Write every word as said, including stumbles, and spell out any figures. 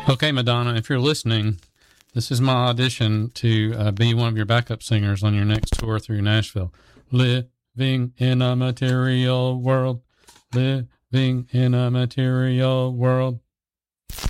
Okay, Madonna, if you're listening, this is my audition to uh, be one of your backup singers on your next tour through Nashville. Living in a material world, living in a material world.